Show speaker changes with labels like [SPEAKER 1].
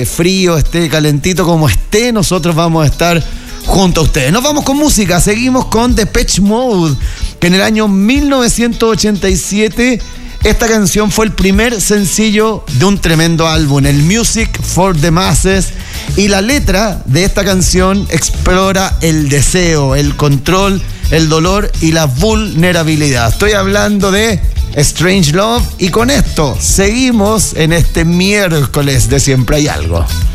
[SPEAKER 1] frío, esté calentito como esté, nosotros vamos a estar junto a ustedes. Nos vamos con música, seguimos con Depeche Mode, que en el año 1987 esta canción fue el primer sencillo de un tremendo álbum, el Music for the Masses, y la letra de esta canción explora el deseo, el control, el dolor y la vulnerabilidad. Estoy hablando de Strange Love, y con esto seguimos en este miércoles de Siempre Hay Algo.